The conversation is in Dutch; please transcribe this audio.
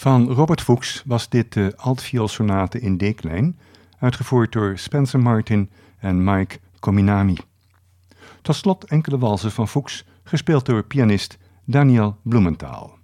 Van Robert Fuchs was dit de altvioolsonate in D-klein, uitgevoerd door Spencer Martin en Mike Cominami. Tot slot enkele walsen van Fuchs, gespeeld door pianist Daniel Blumenthal.